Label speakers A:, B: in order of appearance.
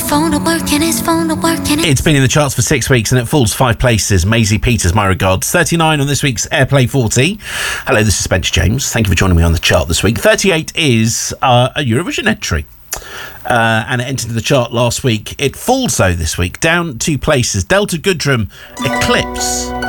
A: phone not working, his phone not working.
B: It's been in the charts for 6 weeks and it falls 5 places. Maisie Peters, My Regards. 39 on this week's Airplay 40. Hello, this is Spencer James. Thank you for joining me on the chart this week. 38 is a Eurovision entry. And it entered the chart last week. It falls, though, this week, down 2 places. Delta Goodrem, Eclipse.